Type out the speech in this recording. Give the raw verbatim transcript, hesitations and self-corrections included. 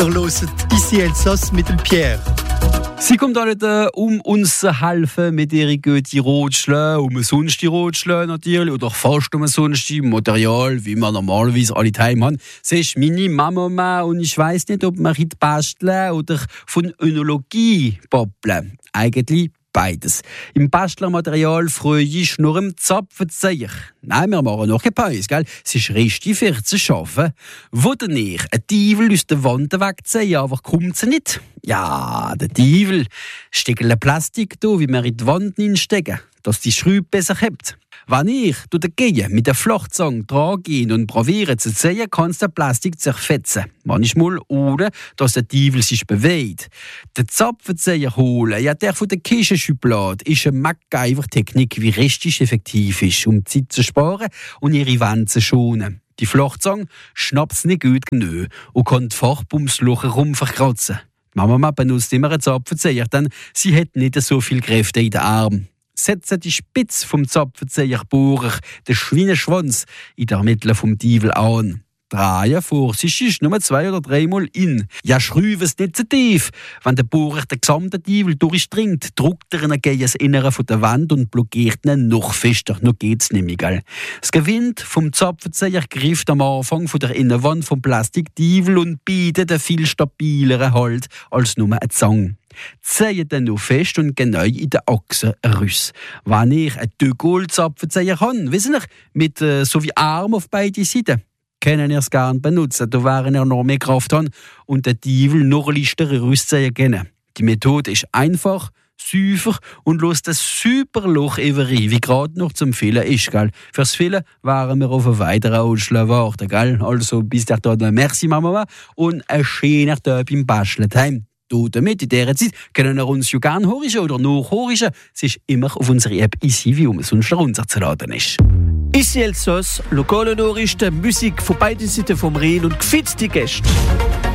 Ihr hört «Ici Elsass» mit dem Pierre. Sie kommt alle da, um uns zu helfen mit ihren guten Rotschlägen, um sonstige Rotschläge natürlich, oder fast um sonstige Material, wie wir normalerweise alle daheim haben. Sie ist meine Mama und ich weiss nicht, ob wir heute basteln oder von Önologie babbeln. Eigentlich beides. Im Bastlermaterial freue ich nur im Zapfenzeichen. Nein, wir machen noch kein Pause, gell? Es ist richtig für zu schaffen. Wo denn ich ein Teufel aus der Wand wegziehen, aber kommt sie nicht? Ja, der Teufel steckt ein Plastik da, wie wir in die Wand hineinstecken, dass die Schraube besser hebt. Wenn ich dagegen mit der Flachzange dran gehe und probiere zu ziehen, kann der Plastik zerfetzen. Manchmal ohne, dass der Teufel sich bewegt. Der Zapfenzieher holen, ja der von der Küchenschublade, ist eine MacGyver-Technik, wie richtig effektiv ist, um Zeit zu sparen und ihre Wände zu schonen. Die Flachzange schnappt es nicht gut genug und kann die Fachbumsloch herum verkratzen. Mama benutzt immer einen Zapfenzieher, denn sie hat nicht so viel Kräfte in den Armen. Setze die Spitze vom Zapfenzieherbohrer, den Schweineschwanz, in der Mitte vom Teufel an. Drehen vorsichtig, nur zwei oder dreimal in. Ja, schräufe es nicht zu tief. Wenn der Bohrer den gesamten Teufel durchdringt, drückt er ihn gegen das Innere von der Wand und blockiert ihn noch fester. Noch geht's nicht mehr, gell? Das Gewind vom Zapfenzieher greift am Anfang von der Innenwand vom Plastikteufel und bietet einen viel stabileren Halt als nur eine Zange. Ziehe dann noch fest und genau in der Achse ein Riss. Wenn ich einen Dögol-Zapfenzieher habe, wissen Sie, mit äh, so wie Arm auf beide Seiten, können ihr es gerne benutzen. Da wären ihr noch mehr Kraft haben und den Teufel noch leichtere Rüstziehen können. Die Methode ist einfach, sauber und lässt ein super Loch rein, wie gerade noch zum Füllen ist. Gell? Fürs Füllen wären wir auf einen weiteren Ausschlag warten. Gell? Also bis dahin, merci Mama und ein schöner Tag beim Basteln heim. Damit in dieser Zeit können wir uns ja gerne hören oder nachhören. Es ist immer auf unserer App «Ici», wie um sonst runterzuladen ist. «Ici Elsass», lokale Nachrichten, Musik von beiden Seiten vom Rhein und gefitzte Gäste.